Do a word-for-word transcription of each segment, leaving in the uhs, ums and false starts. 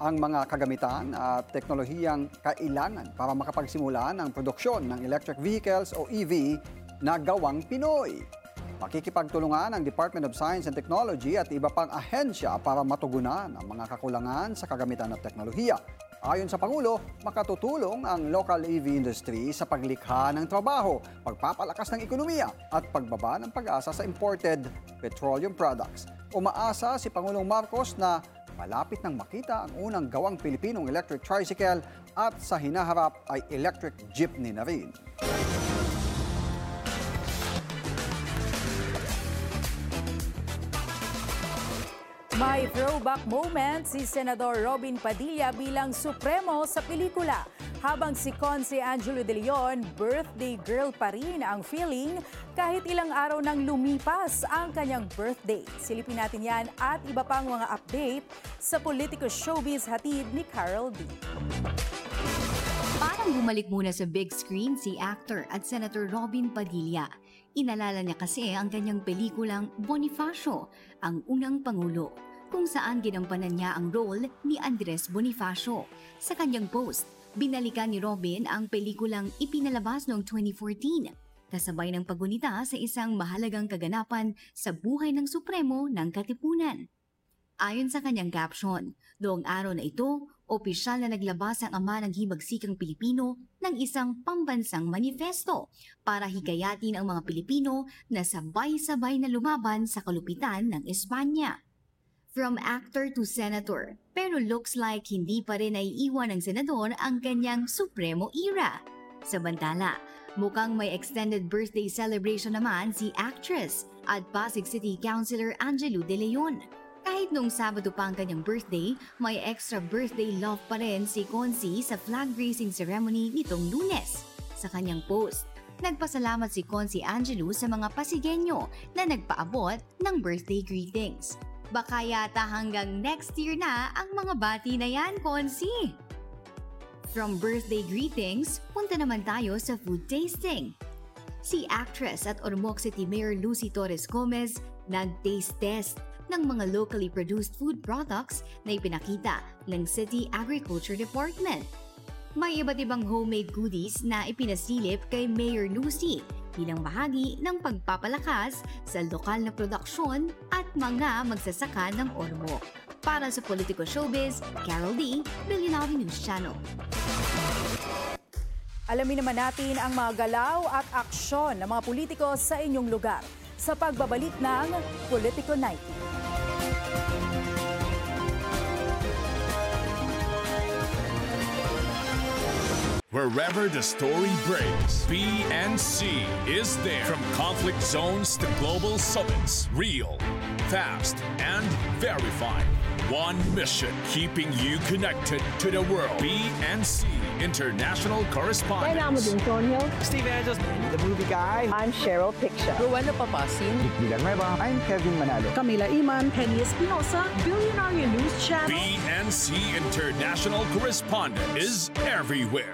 ang mga kagamitan at teknolohiyang kailangan para makapagsimula ng produksyon ng electric vehicles o E V na gawang Pinoy. Makikipagtulungan ang Department of Science and Technology at iba pang ahensya para matugunan ang mga kakulangan sa kagamitan at teknolohiya. Ayon sa Pangulo, makatutulong ang local E V industry sa paglikha ng trabaho, pagpapalakas ng ekonomiya at pagbaba ng pag-asa sa imported petroleum products. Umaasa si Pangulong Marcos na malapit nang makita ang unang gawang Pilipinong electric tricycle at sa hinaharap ay electric jeepney na rin. May throwback moment si Senador Robin Padilla bilang supremo sa pelikula. Habang si Conse Angelo De Leon, birthday girl pa rin ang feeling kahit ilang araw nang lumipas ang kanyang birthday. Silipin natin yan at iba pang mga update sa Politico Showbiz hatid ni Carol D. Parang bumalik muna sa big screen si actor at Senator Robin Padilla. Inalala niya kasi ang kanyang pelikulang Bonifacio, ang unang Pangulo, kung saan ginampanan niya ang role ni Andres Bonifacio. Sa kanyang post, binalikan ni Robin ang pelikulang ipinalabas noong twenty fourteen, kasabay ng paggunita sa isang mahalagang kaganapan sa buhay ng Supremo ng Katipunan. Ayon sa kanyang caption, noong araw na ito, opisyal na naglabas ang ama ng himagsikang Pilipino ng isang pambansang manifesto para hikayatin ang mga Pilipino na sabay-sabay na lumaban sa kalupitan ng Espanya. From actor to senator, pero looks like hindi pa rin naiiwan ng senador ang kanyang supremo era. Samantala, mukhang may extended birthday celebration naman si actress at Pasig City Councilor Angelo De Leon. Kahit noong Sabado pa ang kanyang birthday, may extra birthday love pa rin si Consi sa flag raising ceremony nitong Lunes. Sa kanyang post, nagpasalamat si Consi Angelo sa mga Pasigueño na nagpaabot ng birthday greetings. Baka yata hanggang next year na ang mga bati na yan, Consi! From birthday greetings, punta naman tayo sa food tasting. Si actress at Ormoc City Mayor Lucy Torres Gomez nag-taste test ng mga locally produced food products na ipinakita ng City Agriculture Department. May iba't ibang homemade goodies na ipinasilip kay Mayor Lucy bilang bahagi ng pagpapalakas sa lokal na produksyon at mga magsasaka ng Ormoc. Para sa Politico Showbiz, Carol D, Billionaire News Channel. Alamin naman natin ang mga galaw at aksyon ng mga politiko sa inyong lugar sa pagbabalik ng Politico ninety. Wherever the story breaks, B N C is there. From conflict zones to global summits, real, fast, and verified. One mission, keeping you connected to the world. B N C International Kailangan mo Correspondence. din, Tonyo. Steve Angeles, the movie guy. I'm Cheryl Piccia. Rowena Papasin. Villanueva, I'm Kevin Manalo. Camila Iman. Penny Espinosa. Billionaire News Channel. B N C International Correspondent is everywhere.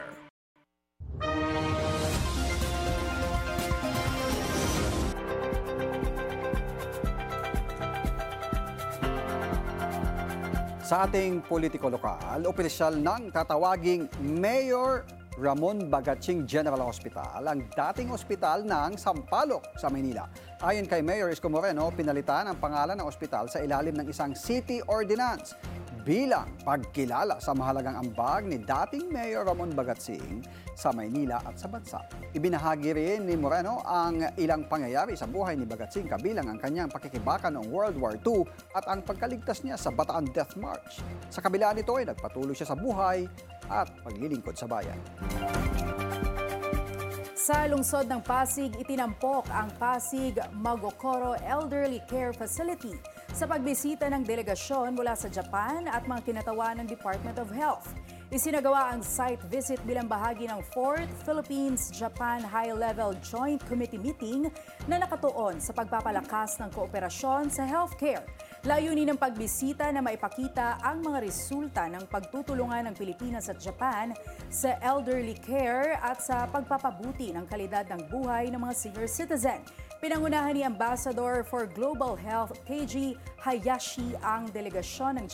Sa ating politiko lokal, opisyal nang tatawaging Mayor Ramon Bagatsing General Hospital ang dating ospital ng Sampaloc sa Maynila. Ayon kay Mayor Isko Moreno, pinalitan ang pangalan ng ospital sa ilalim ng isang city ordinance bilang pagkilala sa mahalagang ambag ni dating Mayor Ramon Bagatsing sa Maynila at sa bansa. Ibinahagi rin ni Moreno ang ilang pangyayari sa buhay ni Bagatsing kabilang ang kanyang pakikibaka noong World War Two at ang pagkaligtas niya sa Bataan Death March. Sa kabila nito ay nagpatuloy siya sa buhay at paglilingkod sa bayan. Sa lungsod ng Pasig, itinampok ang Pasig Magokoro Elderly Care Facility sa pagbisita ng delegasyon mula sa Japan at mga kinatawan ng Department of Health. Isinagawa ang site visit bilang bahagi ng fourth Philippines-Japan High-Level Joint Committee Meeting na nakatuon sa pagpapalakas ng kooperasyon sa healthcare. Layunin ng pagbisita na maipakita ang mga resulta ng pagtutulungan ng Pilipinas at Japan sa elderly care at sa pagpapabuti ng kalidad ng buhay ng mga senior citizen. Pinangunahan ni Ambassador for Global Health Keiji Hayashi ang delegasyon ng